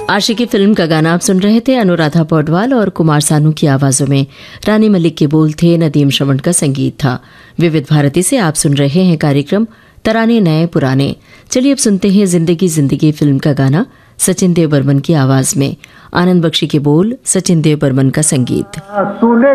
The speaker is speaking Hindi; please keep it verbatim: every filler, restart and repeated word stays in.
आशिकी फिल्म का गाना आप सुन रहे थे। अनुराधा पौडवाल और कुमार सानू की आवाजों में रानी मलिक के बोल थे, नदीम श्रवण का संगीत था। विविध भारती से आप सुन रहे हैं कार्यक्रम तराने नए पुराने। चलिए अब सुनते हैं जिंदगी जिंदगी फिल्म का गाना सचिन देव बर्मन की आवाज में। आनंद बख्शी के बोल, सचिन देव बर्मन का संगीत। सुने